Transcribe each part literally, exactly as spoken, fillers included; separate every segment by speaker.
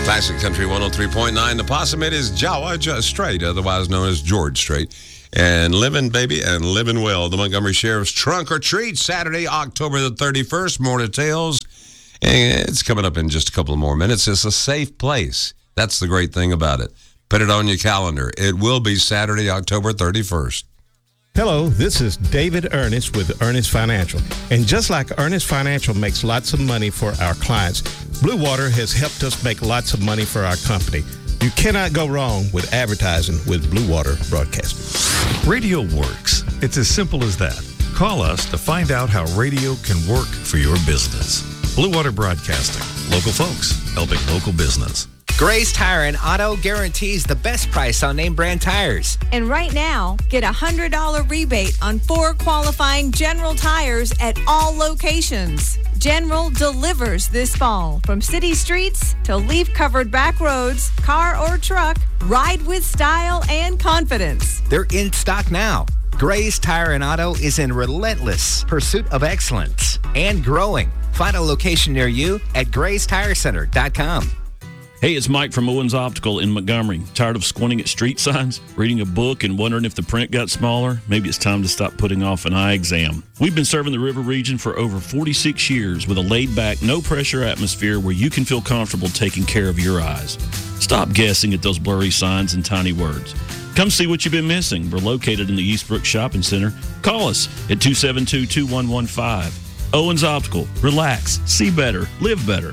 Speaker 1: Classic Country one oh three point nine. The possum, it is Jawa Strait, otherwise known as George Strait. And living, baby, and living well. The Montgomery Sheriff's Trunk or Treat, Saturday, October the thirty-first. More details. And it's coming up in just a couple of more minutes. It's a safe place. That's the great thing about it. Put it on your calendar. It will be Saturday, October thirty-first.
Speaker 2: Hello, this is David Ernest with Ernest Financial. And just like Ernest Financial makes lots of money for our clients, Blue Water has helped us make lots of money for our company. You cannot go wrong with advertising with Blue Water Broadcasting.
Speaker 3: Radio works. It's as simple as that. Call us to find out how radio can work for your business. Blue Water Broadcasting. Local folks helping local business.
Speaker 4: Gray's Tire and Auto guarantees the best price on name brand tires.
Speaker 5: And right now, get a one hundred dollars rebate on four qualifying General tires at all locations. General delivers this fall. From city streets to leaf-covered back roads, car or truck, ride with style and confidence.
Speaker 4: They're in stock now. Gray's Tire and Auto is in relentless pursuit of excellence and growing. Find a location near you at grays tire center dot com.
Speaker 6: Hey, it's Mike from Owens Optical in Montgomery. Tired of squinting at street signs, reading a book, and wondering if the print got smaller? Maybe it's time to stop putting off an eye exam. We've been serving the River region for over forty-six years with a laid-back, no-pressure atmosphere where you can feel comfortable taking care of your eyes. Stop guessing at those blurry signs and tiny words. Come see what you've been missing. We're located in the Eastbrook Shopping Center. Call us at two seven two, two one one five. Owens Optical. Relax, see better, live better.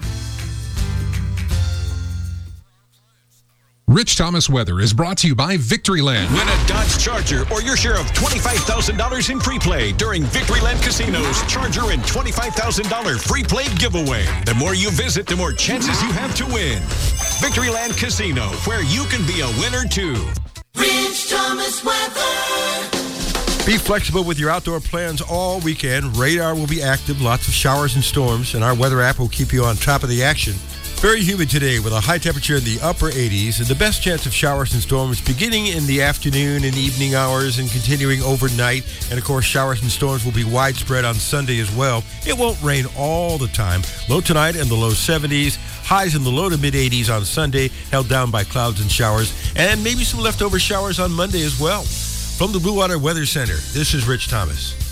Speaker 7: Rich Thomas Weather is brought to you by Victoryland.
Speaker 8: Win a Dodge Charger or your share of twenty-five thousand dollars in free play during Victoryland Casino's Charger and twenty-five thousand dollars free play giveaway. The more you visit, the more chances you have to win. Victoryland Casino, where you can be a winner too.
Speaker 9: Rich Thomas Weather.
Speaker 10: Be flexible with your outdoor plans all weekend. Radar will be active, lots of showers and storms, and our weather app will keep you on top of the action. Very humid today with a high temperature in the upper eighties and the best chance of showers and storms beginning in the afternoon and evening hours and continuing overnight. And, of course, showers and storms will be widespread on Sunday as well. It won't rain all the time. Low tonight in the low seventies. Highs in the low to mid-eighties on Sunday, held down by clouds and showers. And maybe some leftover showers on Monday as well. From the Blue Water Weather Center, this is Rich Thomas.